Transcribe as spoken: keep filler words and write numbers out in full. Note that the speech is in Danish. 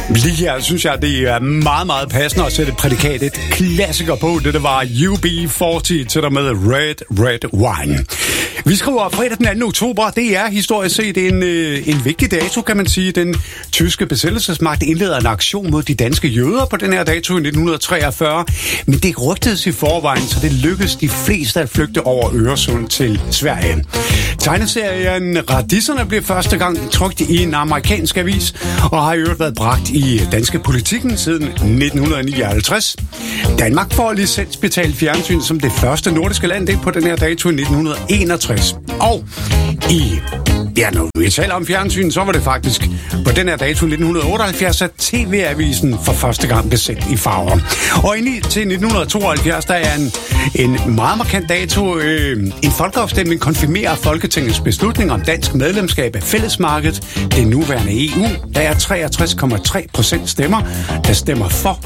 Lige her synes jeg, det er meget, meget passende at sætte prædikat et klassiker på. Det der var U B fyrre til der med Red, Red Wine. Vi skriver fredag den anden oktober. Det er historisk set en, en vigtig dato, kan man sige. Den tyske besættelsesmagt indleder en aktion mod de danske jøder på den her dato i nitten treogfyrre. Men det rygtedes i forvejen, så det lykkedes de fleste at flygte over Øresund til Sverige. Tegneserien Radisserne blev første gang trykt i en amerikansk avis, og har i øvrigt været bragt i danske politikken siden nitten nioghalvtreds. Danmark får licensbetalt fjernsyn som det første nordiske land det på den her dato i nitten enogtres. Og i Ja, når vi taler om fjernsyn, så var det faktisk på den her dato i nitten otteoghalvfjerds, at T V-avisen for første gang blev sendt i farver. Og ind til nitten tooghalvfjerds, der er en, en meget markant dato. Øh, en folkeafstemning konfirmerer Folketingets beslutning om dansk medlemskab af fællesmarkedet, det nuværende E U. Der er treogtres komma tre procent stemmer, der stemmer for